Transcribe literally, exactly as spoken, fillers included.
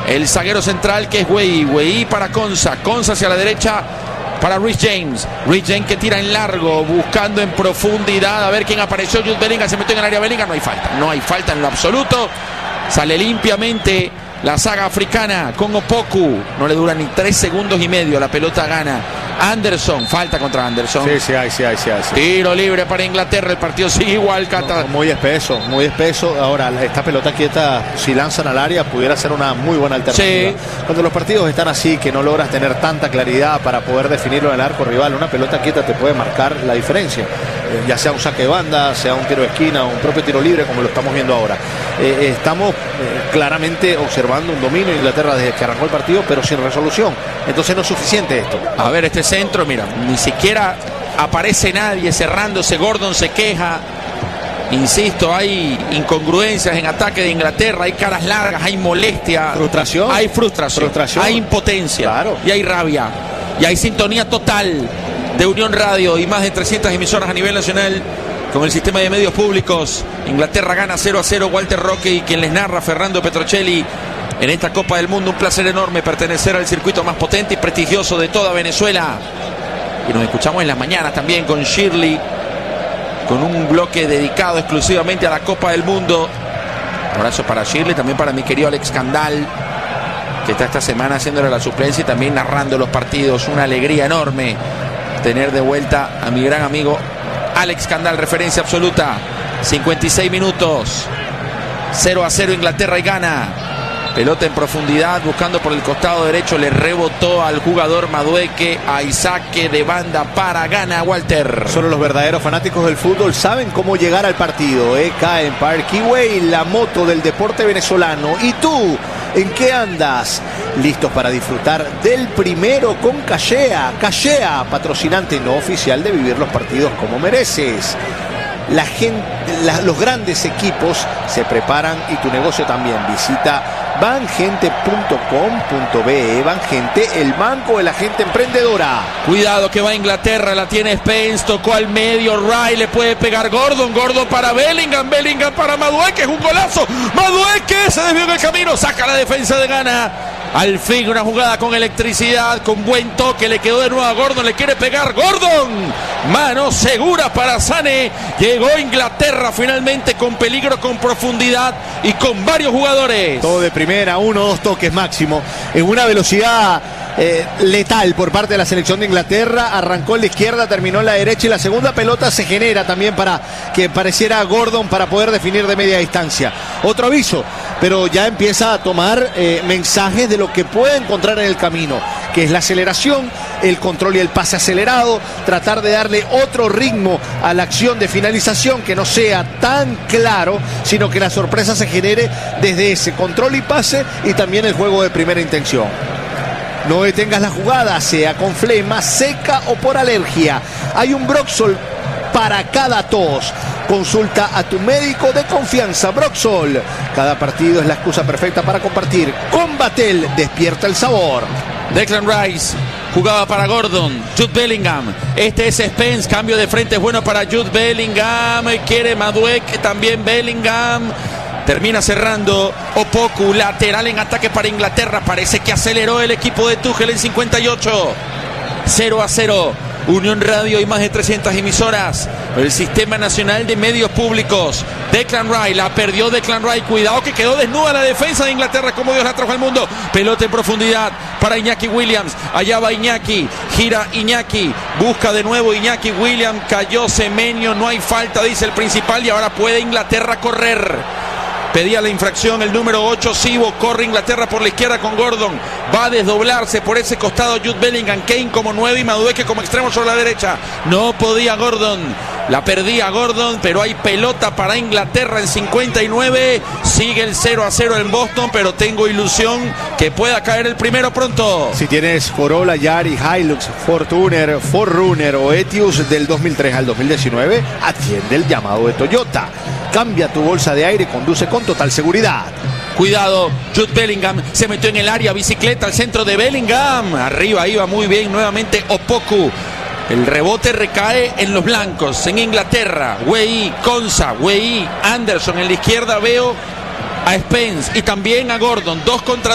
el zaguero central que es Weah. Weah para Konsa. Konsa hacia la derecha para Reece James. Reece James que tira en largo, buscando en profundidad a ver quién apareció. Jude Bellingham se metió en el área. Bellingham, no hay falta. No hay falta en lo absoluto. Sale limpiamente la saga africana con Opoku. No le dura ni tres segundos y medio. La pelota gana Anderson. Falta contra Anderson. Sí, sí hay, sí hay, sí hay. Sí. Tiro libre para Inglaterra. El partido sigue igual, Cata. No, muy espeso, muy espeso. Ahora, esta pelota quieta, si lanzan al área, pudiera ser una muy buena alternativa. Sí. Cuando los partidos están así, que no logras tener tanta claridad para poder definirlo en el arco rival, una pelota quieta te puede marcar la diferencia. Eh, ya sea un saque de banda, sea un tiro de esquina, un propio tiro libre, como lo estamos viendo ahora. Eh, estamos eh, claramente observando un dominio de Inglaterra desde que arrancó el partido, pero sin resolución. Entonces no es suficiente esto. A ver, este centro, mira, ni siquiera aparece nadie cerrándose. Gordon se queja. Insisto, hay incongruencias en ataque de Inglaterra, hay caras largas, hay molestia, frustración, hay frustración, frustración. hay impotencia, claro. Y hay rabia, y hay sintonía total de Unión Radio y más de trescientas emisoras a nivel nacional con el sistema de medios públicos. Inglaterra gana cero a cero. Walter Roque y quien les narra, Fernando Petrocelli, en esta Copa del Mundo. Un placer enorme pertenecer al circuito más potente y prestigioso de toda Venezuela. Y nos escuchamos en las mañanas también con Shirley, con un bloque dedicado exclusivamente a la Copa del Mundo. Un abrazo para Shirley, también para mi querido Alex Candal, que está esta semana haciéndole la suplencia y también narrando los partidos. Una alegría enorme tener de vuelta a mi gran amigo Alex Candal, referencia absoluta. cincuenta y seis minutos, cero a cero Inglaterra y gana. Pelota en profundidad, buscando por el costado derecho, le rebotó al jugador Madueke. Hay saque de banda para Ghana, Walter. Solo los verdaderos fanáticos del fútbol saben cómo llegar al partido. ¿eh? Cae en Parkway, la moto del deporte venezolano. ¿Y tú? ¿En qué andas? Listos para disfrutar del primero con Cashea. Cashea, patrocinante no oficial de Vivir los Partidos como Mereces. La gente, la, los grandes equipos se preparan y tu negocio también. Visita Bangente punto com punto be. Bangente, el banco de la gente emprendedora. Cuidado que va a Inglaterra, la tiene Spence, tocó al medio, Ray le puede pegar Gordon, Gordon para Bellingham, Bellingham para Madueke, es un golazo, Madueke se desvió en el camino, saca la defensa de Ghana. Al fin una jugada con electricidad, con buen toque, le quedó de nuevo a Gordon, le quiere pegar Gordon. Mano segura para Sané. Llegó Inglaterra finalmente con peligro, con profundidad y con varios jugadores. Todo de primera, uno, dos toques máximo, en una velocidad eh, letal por parte de la selección de Inglaterra. Arrancó en la izquierda, terminó en la derecha y la segunda pelota se genera también para que pareciera Gordon para poder definir de media distancia. Otro aviso, pero ya empieza a tomar eh, mensajes de lo que puede encontrar en el camino, que es la aceleración, el control y el pase acelerado, tratar de darle otro ritmo a la acción de finalización, que no sea tan claro, sino que la sorpresa se genere desde ese control y pase y también el juego de primera intención. No detengas la jugada, sea con flema, seca o por alergia. Hay un Broxol para cada tos. Consulta a tu médico de confianza. Broxol. Cada partido es la excusa perfecta para compartir. Con Batel, despierta el sabor. Declan Rice jugaba para Gordon. Jude Bellingham. Este es Spence. Cambio de frente es bueno para Jude Bellingham. Quiere Madueke, también Bellingham. Termina cerrando Opoku, lateral en ataque para Inglaterra. Parece que aceleró el equipo de Tuchel en cincuenta y ocho. cero a cero. Unión Radio y más de trescientas emisoras. El Sistema Nacional de Medios Públicos. Declan Rice, la perdió Declan Rice. Cuidado que quedó desnuda la defensa de Inglaterra, como Dios la trajo al mundo. Pelota en profundidad para Iñaki Williams. Allá va Iñaki, gira Iñaki, busca de nuevo Iñaki Williams. Cayó Semenyo, no hay falta, dice el principal. Y ahora puede Inglaterra correr. Pedía la infracción el número ocho, Sibo. Corre Inglaterra por la izquierda con Gordon. Va a desdoblarse por ese costado Jude Bellingham. Kane como nueve y Madueke como extremo sobre la derecha. No podía Gordon. La perdía Gordon, pero hay pelota para Inglaterra en cincuenta y nueve. Sigue el cero a cero en Boston, pero tengo ilusión que pueda caer el primero pronto. Si tienes Corolla, Yaris, Hilux, Fortuner, cuatro runner o Etios del dos mil tres al dos mil diecinueve, atiende el llamado de Toyota. Cambia tu bolsa de aire y conduce con total seguridad. Cuidado, Jude Bellingham se metió en el área, bicicleta al centro de Bellingham. Arriba iba muy bien nuevamente Opoku. El rebote recae en los blancos, en Inglaterra. Weah, Konsa, Weah, Anderson. En la izquierda veo a Spence y también a Gordon. Dos contra